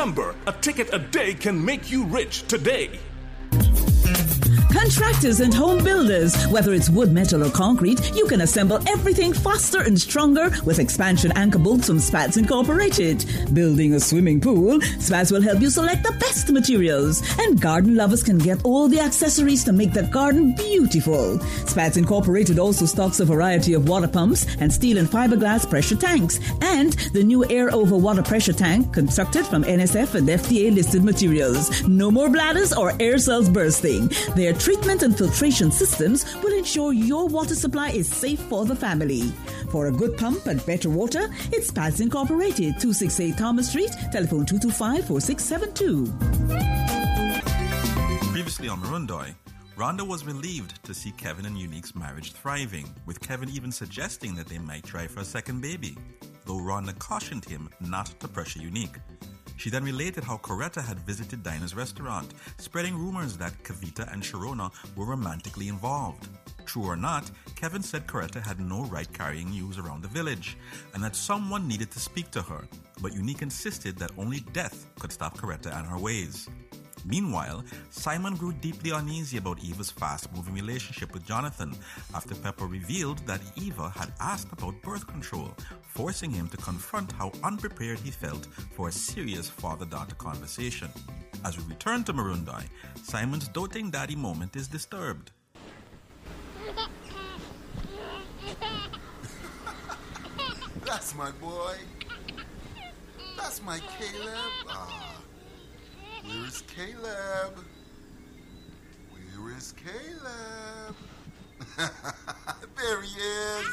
Remember, a ticket a day can make you rich today. Contractors and home builders, whether it's wood, metal or concrete, you can assemble everything faster and stronger with expansion anchor bolts from Spats Incorporated. Building a swimming pool, Spats will help you select the best materials. And garden lovers can get all the accessories to make the garden beautiful. Spats Incorporated also stocks a variety of water pumps and steel and fiberglass pressure tanks. And the new air over water pressure tank constructed from NSF and FDA listed materials. No more bladders or air cells bursting. Their treatment and filtration systems will ensure your water supply is safe for the family. For a good pump and better water, it's Spats Incorporated, 268 Thomas Street, telephone 225-4672. Previously on Marundoy, Rhonda was relieved to see Kevin and Unique's marriage thriving, with Kevin even suggesting that they might try for a second baby, though Rhonda cautioned him not to pressure Unique. She then related how Coretta had visited Dinah's restaurant, spreading rumors that Kavita and Sharona were romantically involved. True or not, Kevin said Coretta had no right carrying news around the village, and that someone needed to speak to her, but Unique insisted that only death could stop Coretta and her ways. Meanwhile, Simon grew deeply uneasy about Eva's fast-moving relationship with Jonathan after Pepper revealed that Eva had asked about birth control, forcing him to confront how unprepared he felt for a serious father-daughter conversation. As we return to Marundoy, Simon's doting daddy moment is disturbed. That's my boy. That's my Caleb. Where is Caleb? Where is Caleb? There he is.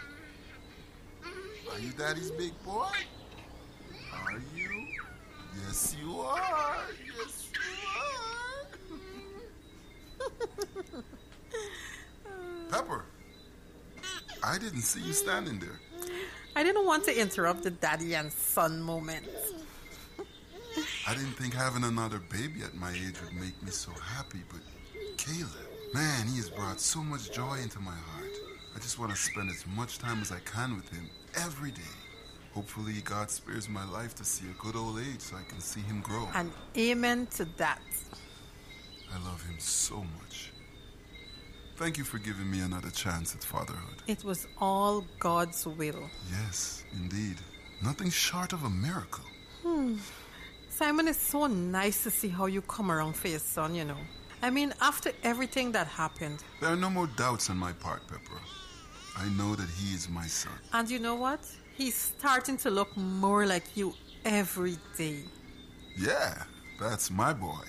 Are you daddy's big boy? Are you? Yes, you are. Yes, you are. Pepper, I didn't see you standing there. I didn't want to interrupt the daddy and son moment. I didn't think having another baby at my age would make me so happy, but Caleb, man, he has brought so much joy into my heart. I just want to spend as much time as I can with him every day. Hopefully God spares my life to see a good old age so I can see him grow. And amen to that. I love him so much. Thank you for giving me another chance at fatherhood. It was all God's will. Yes, indeed. Nothing short of a miracle. Simon, it's so nice to see how you come around for your son, you know. I mean, after everything that happened. There are no more doubts on my part, Pepper. I know that he is my son. And you know what? He's starting to look more like you every day. Yeah, that's my boy.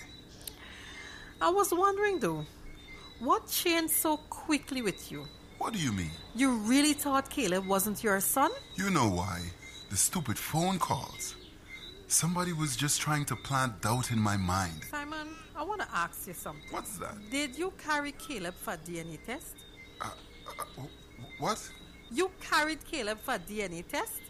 I was wondering, though, what changed so quickly with you? What do you mean? You really thought Caleb wasn't your son? You know why. The stupid phone calls. Somebody was just trying to plant doubt in my mind. Simon, I want to ask you something. What's that? Did you carry Caleb for a DNA test? What? You carried Caleb for a DNA test?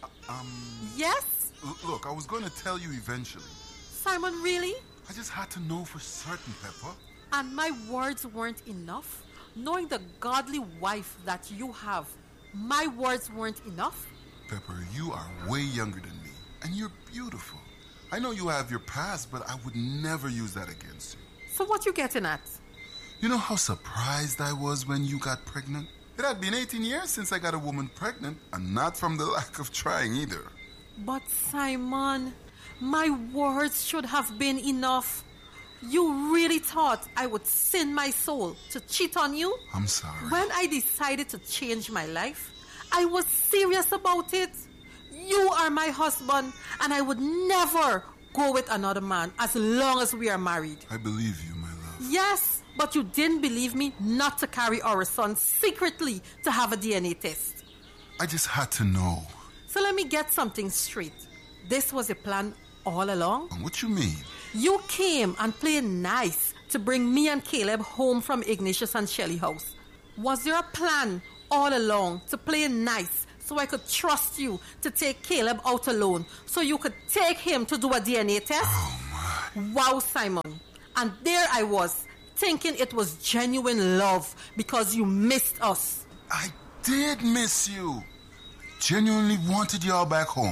Yes? Look, I was going to tell you eventually. Simon, really? I just had to know for certain, Pepper. And my words weren't enough? Knowing the godly wife that you have, my words weren't enough? Pepper, you are way younger than me, and you're beautiful. I know you have your past, but I would never use that against you. So what you getting at? You know how surprised I was when you got pregnant? It had been 18 years since I got a woman pregnant, and not from the lack of trying either. But Simon, my words should have been enough. You really thought I would sin my soul to cheat on you? I'm sorry. When I decided to change my life, I was serious about it. You are my husband, and I would never go with another man as long as we are married. I believe you, my love. Yes, but you didn't believe me not to carry our son secretly to have a DNA test. I just had to know. So let me get something straight. This was a plan all along? What you mean? You came and played nice to bring me and Caleb home from Ignatius and Shelley house. Was there a plan all along to play nice so I could trust you to take Caleb out alone so you could take him to do a DNA test? Oh, my. Wow, Simon. And there I was, thinking it was genuine love because you missed us. I did miss you. Genuinely wanted y'all back home.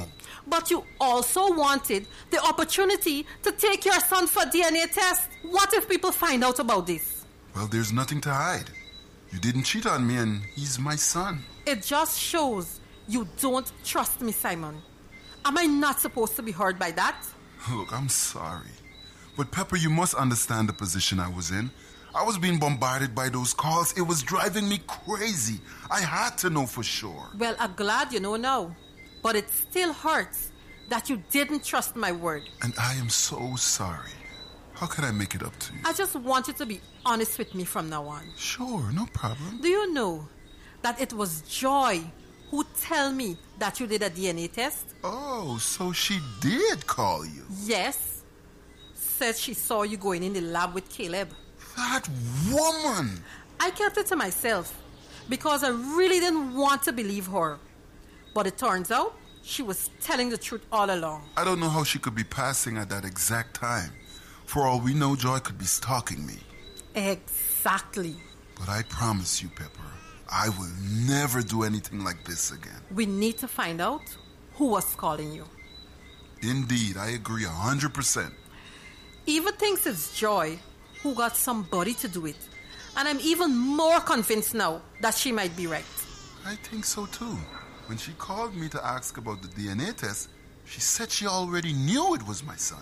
But you also wanted the opportunity to take your son for DNA test. What if people find out about this? Well, there's nothing to hide. You didn't cheat on me and he's my son. It just shows you don't trust me, Simon. Am I not supposed to be hurt by that? Look, I'm sorry. But Pepper, you must understand the position I was in. I was being bombarded by those calls. It was driving me crazy. I had to know for sure. Well, I'm glad you know now. But it still hurts that you didn't trust my word. And I am so sorry. How can I make it up to you? I just want you to be honest with me from now on. Sure, no problem. Do you know that it was Joy who told me that you did a DNA test? Oh, so she did call you? Yes. Said she saw you going in the lab with Caleb. That woman! I kept it to myself because I really didn't want to believe her. But it turns out she was telling the truth all along. I don't know how she could be passing at that exact time. For all we know, Joy could be stalking me. Exactly. But I promise you, Pepper, I will never do anything like this again. We need to find out who was calling you. Indeed, I agree 100%. Eva thinks it's Joy who got somebody to do it. And I'm even more convinced now that she might be right. I think so too. When she called me to ask about the DNA test, she said she already knew it was my son.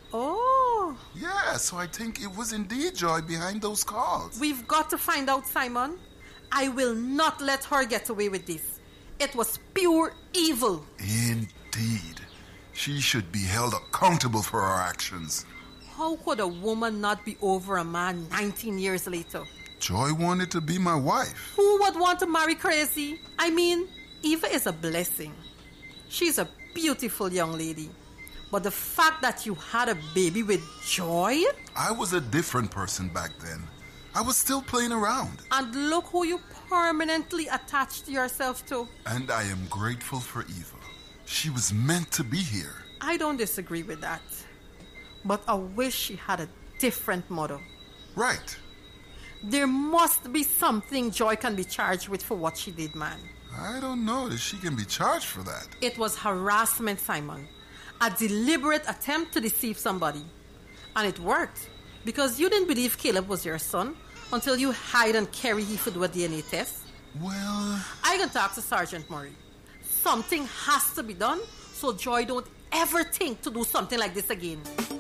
Oh. Yeah, so I think it was indeed Joy behind those calls. We've got to find out, Simon. I will not let her get away with this. It was pure evil. Indeed. She should be held accountable for her actions. How could a woman not be over a man 19 years later? Joy wanted to be my wife. Who would want to marry crazy? I mean, Eva is a blessing. She's a beautiful young lady. But the fact that you had a baby with Joy? I was a different person back then. I was still playing around. And look who you permanently attached yourself to. And I am grateful for Eva. She was meant to be here. I don't disagree with that. But I wish she had a different mother. Right. There must be something Joy can be charged with for what she did, man. I don't know that she can be charged for that. It was harassment, Simon. A deliberate attempt to deceive somebody. And it worked. Because you didn't believe Caleb was your son until you hide and carry him to do a DNA test. Well... I can talk to Sergeant Murray. Something has to be done so Joy don't ever think to do something like this again.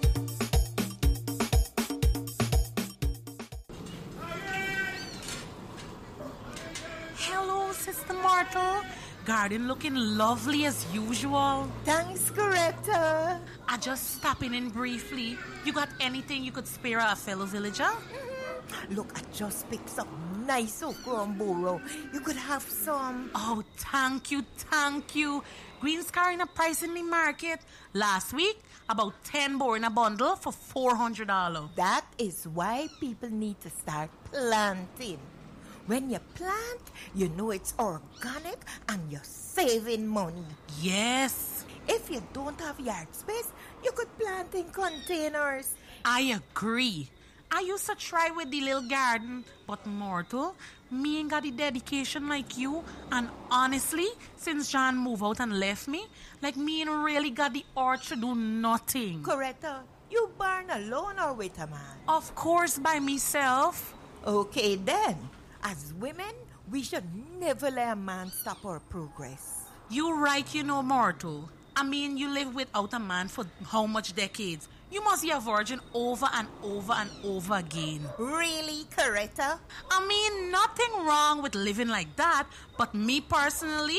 Hello, Sister Myrtle. Garden looking lovely as usual. Thanks, Coretta. I just stopping in briefly. You got anything you could spare a fellow villager? Look, I just picked some nice okra and boro. You could have some. Oh, thank you, thank you. Greens carrying a price in the market. Last week, about 10 board in a bundle for $400. That is why people need to start planting. When you plant, you know it's organic and you're saving money. Yes. If you don't have yard space, you could plant in containers. I agree. I used to try with the little garden, but Myrtle, me ain't got the dedication like you. And honestly, since John moved out and left me, like me ain't really got the urge to do nothing. Coretta, you born alone or with a man? Of course, by myself. Okay then. As women, we should never let a man stop our progress. You right, you know, Myrtle. I mean, you live without a man for how much decades? You must be a virgin over and over and over again. Really, Coretta? I mean, nothing wrong with living like that, but me personally,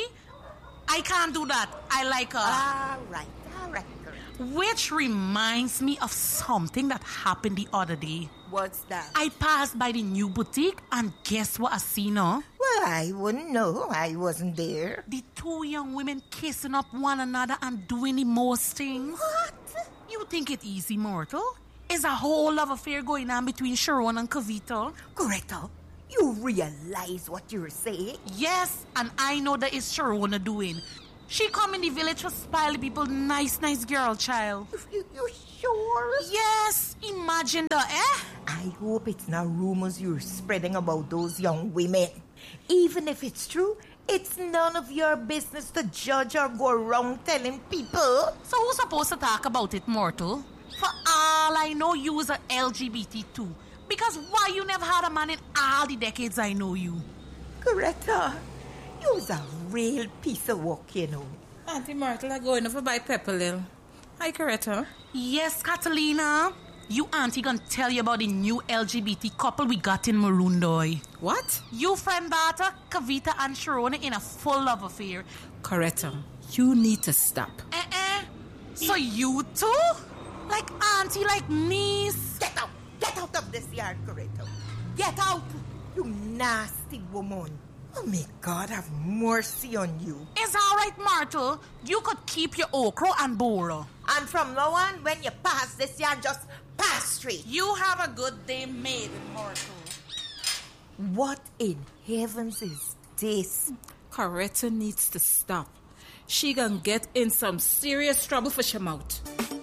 I can't do that. I like a... All right, Coretta. Which reminds me of something that happened the other day. What's that? I passed by the new boutique and guess what I seen, huh? Well, I wouldn't know. I wasn't there. The two young women kissing up one another and doing the most things. What? You think it easy, Myrtle? Is a whole love affair going on between Sharon and Kavita? Coretta, you realize what you're saying? Yes, and I know that it's Sharona doing. She come in the village to spoil the people nice girl child. You sure? Yes, imagine that, eh? I hope it's not rumors you're spreading about those young women. Even if it's true, It's none of your business to judge or go around telling people. So who's supposed to talk about it, Mortal? For all I know, you was a LGBT too. Because why you never had a man in all the decades I know you? Coretta, you's a real piece of work, you know. Auntie Myrtle are going over by Pepperlil. Hi, Coretta. Yes, Catalina. You auntie gonna tell you about the new LGBT couple we got in Marundoy. What? You friend daughter, Kavita and Sharona in a full love affair. Coretta, you need to stop. So you too? Like auntie, like niece? Get out! Get out of this yard, Coretta. Get out! You nasty woman. Oh, may God have mercy on you. It's all right, Myrtle. You could keep your okra and bora. And from now on, when you pass this yard, just pass straight. You have a good day made, Myrtle. What in heavens is this? Coretta needs to stop. She gonna get in some serious trouble for she mouth.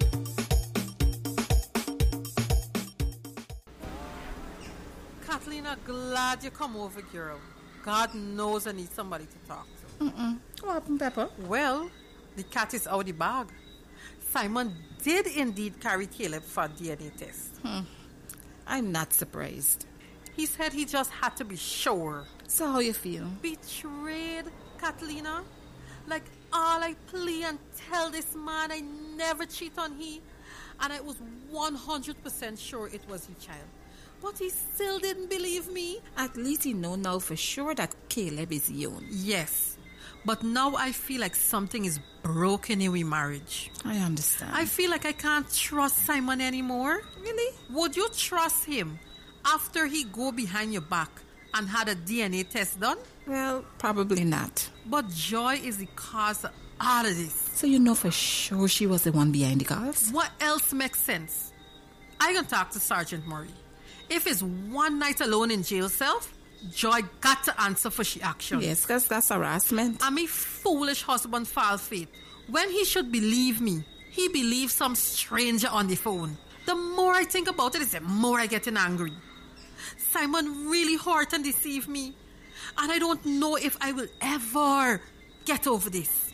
Catalina, glad you come over, girl. God knows I need somebody to talk to. What happened, Pepper? Well, the cat is out of the bag. Simon did indeed carry Caleb for a DNA test. I'm not surprised. He said he just had to be sure. So how you feel? Betrayed, Catalina? Like all I plea and tell this man I never cheat on he, and I was 100% sure it was his child. But he still didn't believe me. At least you know now for sure that Caleb is young. Yes, but now I feel like something is broken in our marriage. I understand. I feel like I can't trust Simon anymore. Really? Would you trust him after he go behind your back and had a DNA test done? Well, probably not. But Joy is the cause of all of this. So you know for sure she was the one behind the cause? What else makes sense? I can talk to Sergeant Murray. If it's one night alone in jail cell, Joy got to answer for she action. Yes, because that's harassment. And my foolish husband fall fate. When he should believe me, he believes some stranger on the phone. The more I think about it, the more I get angry. Simon really hurt and deceived me. And I don't know if I will ever get over this.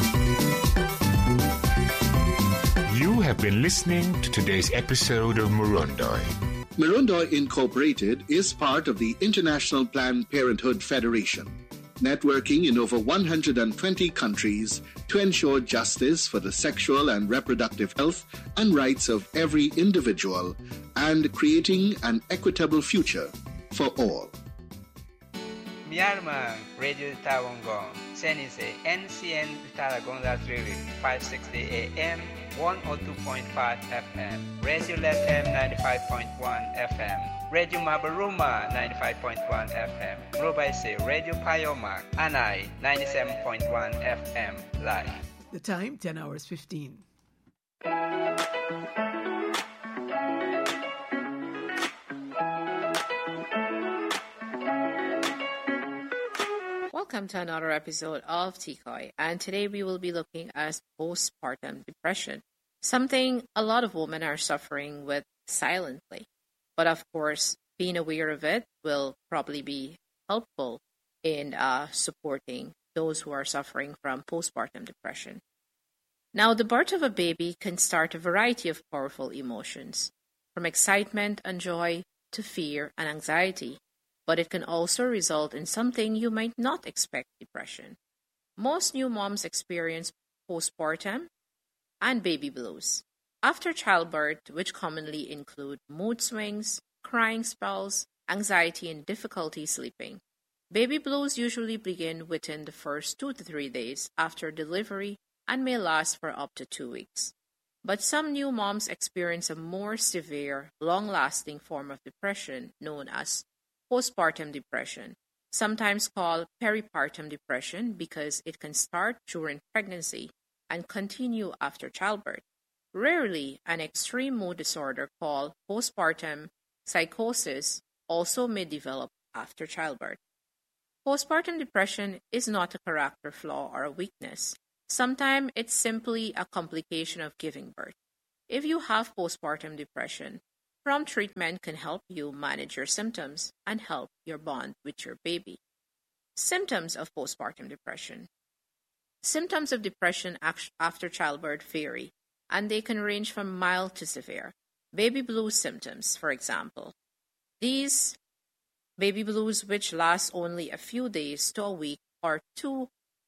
You have been listening to today's episode of Marundoy. Marundoy Incorporated is part of the International Planned Parenthood Federation, networking in over 120 countries to ensure justice for the sexual and reproductive health and rights of every individual and creating an equitable future for all. Myanmar Radio Tawangong, Senise NCN Talagonda Trili, 560 AM, 102.5 FM, Radio Lethem 95.1 FM, Radio Mabaruma 95.1 FM, Robaise Radio Payoma, Anai 97.1 FM, live. The time, 10 hours 15. Welcome to another episode of Tikoi, and today we will be looking at postpartum depression, something a lot of women are suffering with silently. But of course, being aware of it will probably be helpful in supporting those who are suffering from postpartum depression. Now, the birth of a baby can start a variety of powerful emotions, from excitement and joy to fear and anxiety. But it can also result in something you might not expect, depression. Most new moms experience postpartum and baby blues after childbirth, which commonly include mood swings, crying spells, anxiety, and difficulty sleeping. Baby blues usually begin within the first 2 to 3 days after delivery and may last for up to 2 weeks. But some new moms experience a more severe, long-lasting form of depression known as postpartum depression, sometimes called peripartum depression because it can start during pregnancy and continue after childbirth. Rarely, an extreme mood disorder called postpartum psychosis also may develop after childbirth. Postpartum depression is not a character flaw or a weakness. Sometimes it's simply a complication of giving birth. If you have postpartum depression, prompt treatment can help you manage your symptoms and help your bond with your baby. Symptoms of postpartum depression. Symptoms of depression after childbirth vary, and they can range from mild to severe. Baby blues symptoms, for example. These baby blues, which last only a few days to a week or two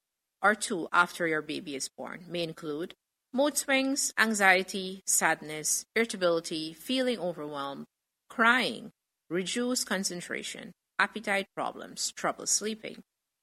after your baby is born, may include mood swings, anxiety, sadness, irritability, feeling overwhelmed, crying, reduced concentration, appetite problems, trouble sleeping.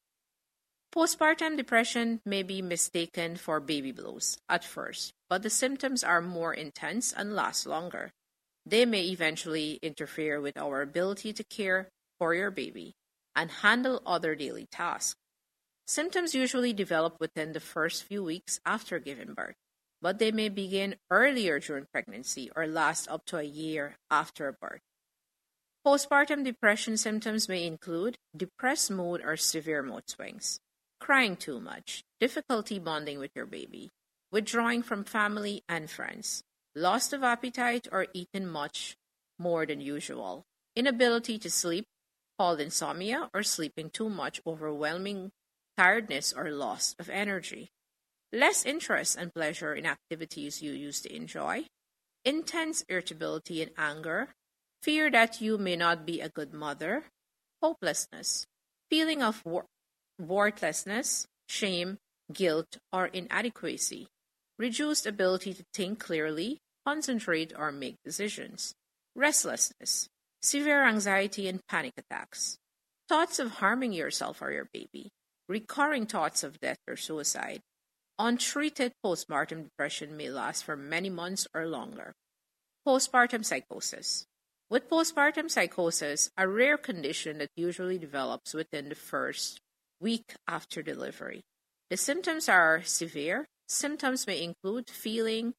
Postpartum depression may be mistaken for baby blues at first, but the symptoms are more intense and last longer. They may eventually interfere with our ability to care for your baby and handle other daily tasks. Symptoms usually develop within the first few weeks after giving birth, but they may begin earlier during pregnancy or last up to a year after birth. Postpartum depression symptoms may include depressed mood or severe mood swings, crying too much, difficulty bonding with your baby, withdrawing from family and friends, loss of appetite or eating much more than usual, inability to sleep, called insomnia, or sleeping too much, overwhelming tiredness or loss of energy, less interest and pleasure in activities you used to enjoy, intense irritability and anger, fear that you may not be a good mother, hopelessness, feeling of worthlessness, shame, guilt, or inadequacy, reduced ability to think clearly, concentrate, or make decisions, restlessness, severe anxiety and panic attacks, thoughts of harming yourself or your baby, recurring thoughts of death or suicide. Untreated postpartum depression may last for many months or longer. Postpartum psychosis. With postpartum psychosis, a rare condition that usually develops within the first week after delivery. The symptoms are severe. Symptoms may include feeling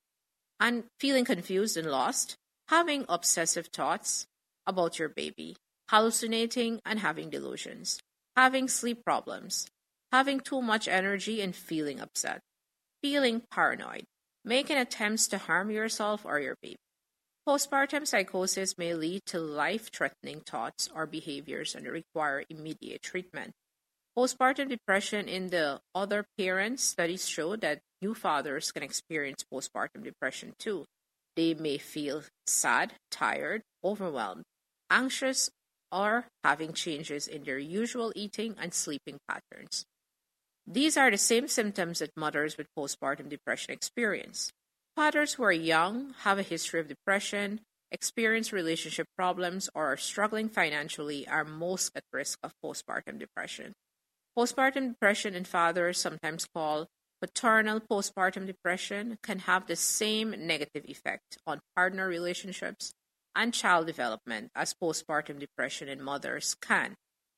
confused and lost, having obsessive thoughts about your baby, hallucinating and having delusions, having sleep problems, having too much energy and feeling upset, feeling paranoid, making attempts to harm yourself or your baby. Postpartum psychosis may lead to life-threatening thoughts or behaviors and require immediate treatment. Postpartum depression in the other parents, studies show that new fathers can experience postpartum depression too. They may feel sad, tired, overwhelmed, anxious, or having changes in their usual eating and sleeping patterns. These are the same symptoms that mothers with postpartum depression experience. Fathers who are young, have a history of depression, experience relationship problems, or are struggling financially are most at risk of postpartum depression. Postpartum depression in fathers, sometimes called paternal postpartum depression, can have the same negative effect on partner relationships and child development as postpartum depression in mothers can.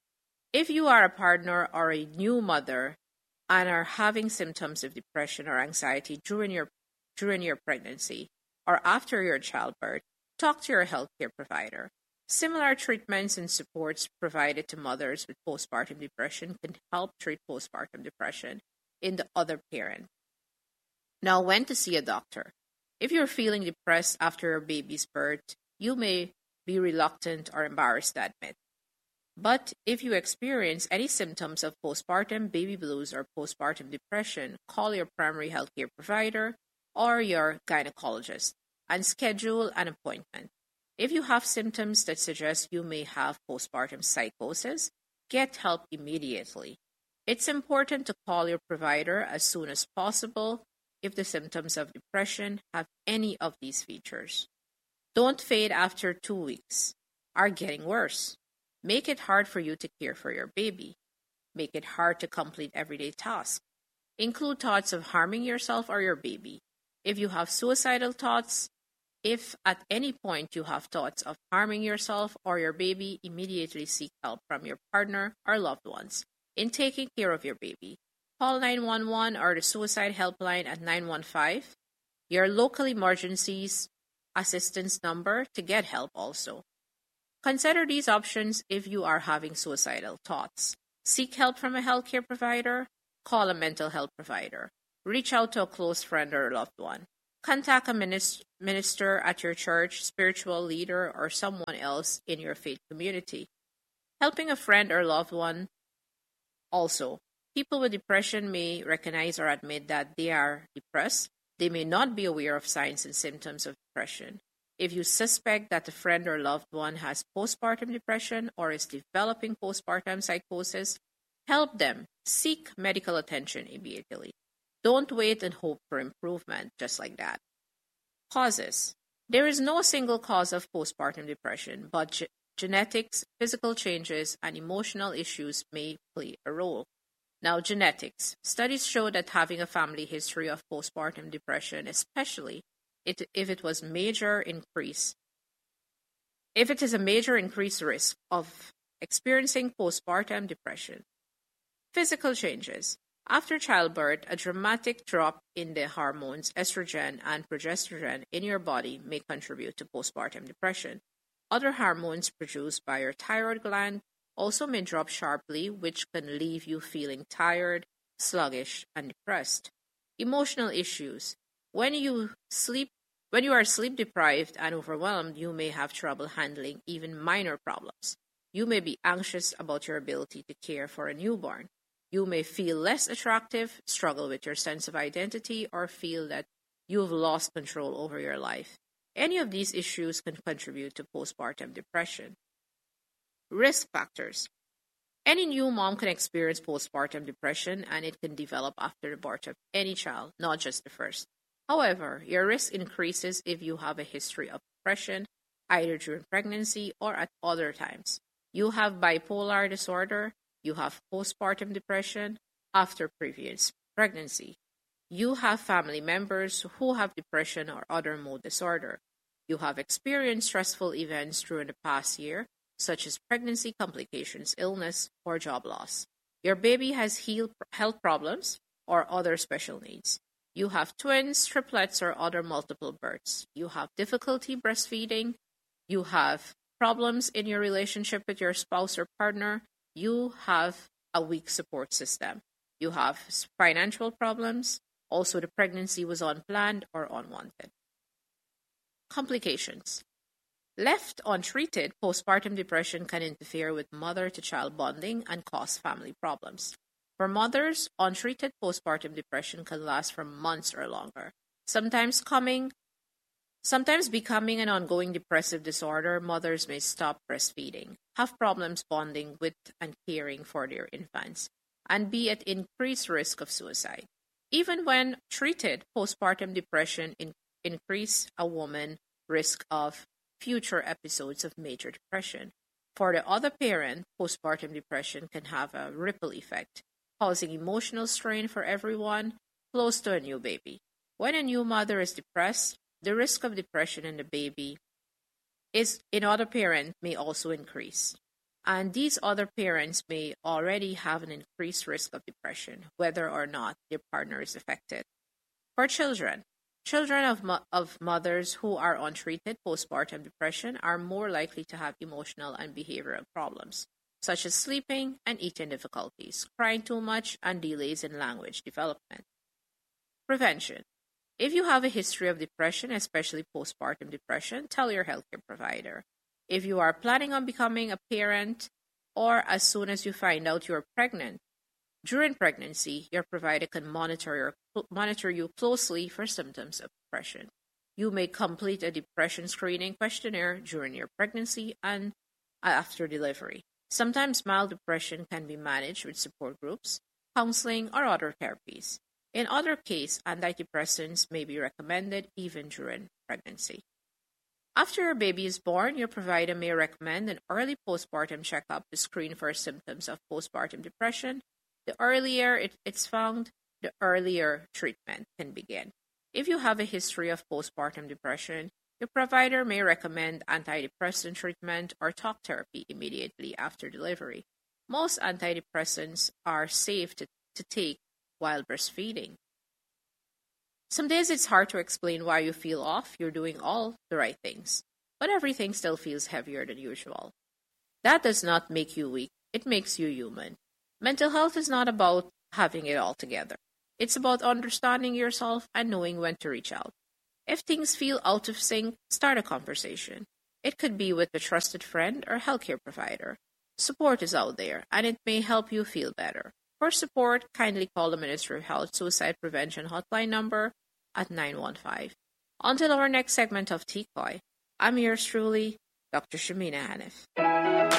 If you are a partner or a new mother and are having symptoms of depression or anxiety during your pregnancy or after your childbirth, talk to your healthcare provider. Similar treatments and supports provided to mothers with postpartum depression can help treat postpartum depression in the other parent. Now, when to see a doctor? If you're feeling depressed after your baby's birth, you may be reluctant or embarrassed to admit. But if you experience any symptoms of postpartum baby blues or postpartum depression, call your primary healthcare provider or your gynecologist and schedule an appointment. If you have symptoms that suggest you may have postpartum psychosis, get help immediately. It's important to call your provider as soon as possible if the symptoms of depression have any of these features. Don't fade after 2 weeks. Are getting worse. Make it hard for you to care for your baby. Make it hard to complete everyday tasks. Include thoughts of harming yourself or your baby. If you have suicidal thoughts, if at any point you have thoughts of harming yourself or your baby, immediately seek help from your partner or loved ones in taking care of your baby. Call 911 or the suicide helpline at 915, your local emergencies assistance number, to get help also. Consider these options if you are having suicidal thoughts. Seek help from a healthcare provider. Call a mental health provider. Reach out to a close friend or loved one. Contact a minister at your church, spiritual leader, or someone else in your faith community. Helping a friend or loved one Also, people with depression may recognize or admit that they are depressed. They may not be aware of signs and symptoms of depression. If you suspect that a friend or loved one has postpartum depression or is developing postpartum psychosis, help them seek medical attention immediately. Don't wait and hope for improvement just like that. Causes. There is no single cause of postpartum depression, but genetics, physical changes, and emotional issues may play a role. Now, genetics. Studies show that having a family history of postpartum depression, especially if it is a major increased risk of experiencing postpartum depression. Physical changes. After childbirth, a dramatic drop in the hormones estrogen and progesterone in your body may contribute to postpartum depression. Other hormones produced by your thyroid gland also may drop sharply, which can leave you feeling tired, sluggish, and depressed. Emotional issues. When you are sleep deprived and overwhelmed, you may have trouble handling even minor problems. You may be anxious about your ability to care for a newborn. You may feel less attractive, struggle with your sense of identity, or feel that you've lost control over your life. Any of these issues can contribute to postpartum depression. Risk factors. Any new mom can experience postpartum depression, and it can develop after the birth of any child, not just the first. However, your risk increases if you have a history of depression, either during pregnancy or at other times. You have bipolar disorder, you have postpartum depression after previous pregnancy. You have family members who have depression or other mood disorder. You have experienced stressful events during the past year, such as pregnancy complications, illness, or job loss. Your baby has health problems or other special needs. You have twins, triplets, or other multiple births. You have difficulty breastfeeding. You have problems in your relationship with your spouse or partner. You have a weak support system. You have financial problems. Also, the pregnancy was unplanned or unwanted. Complications. Left untreated, postpartum depression can interfere with mother-to-child bonding and cause family problems. For mothers, untreated postpartum depression can last for months or longer. Sometimes becoming an ongoing depressive disorder, mothers may stop breastfeeding, have problems bonding with and caring for their infants, and be at increased risk of suicide. Even when treated, postpartum depression increase a woman's risk of future episodes of major depression. For the other parent, postpartum depression can have a ripple effect, causing emotional strain for everyone close to a new baby. When a new mother is depressed, the risk of depression in the baby in other parent may also increase. And these other parents may already have an increased risk of depression, whether or not their partner is affected. For children of mothers who are untreated postpartum depression are more likely to have emotional and behavioral problems, such as sleeping and eating difficulties, crying too much, and delays in language development. Prevention. If you have a history of depression, especially postpartum depression, tell your healthcare provider. If you are planning on becoming a parent, or as soon as you find out you're pregnant, during pregnancy, your provider can monitor you closely for symptoms of depression. You may complete a depression screening questionnaire during your pregnancy and after delivery. Sometimes mild depression can be managed with support groups, counseling, or other therapies. In other cases, antidepressants may be recommended even during pregnancy. After your baby is born, your provider may recommend an early postpartum checkup to screen for symptoms of postpartum depression. The earlier it's found, the earlier treatment can begin. If you have a history of postpartum depression, your provider may recommend antidepressant treatment or talk therapy immediately after delivery. Most antidepressants are safe to take while breastfeeding. Some days it's hard to explain why you feel off. You're doing all the right things, but everything still feels heavier than usual. That does not make you weak. It makes you human. Mental health is not about having it all together. It's about understanding yourself and knowing when to reach out. If things feel out of sync, start a conversation. It could be with a trusted friend or healthcare provider. Support is out there, and it may help you feel better. For support, kindly call the Ministry of Health Suicide Prevention Hotline number at 915. Until our next segment of Tikoi, I'm yours truly, Dr. Shamina Hanif.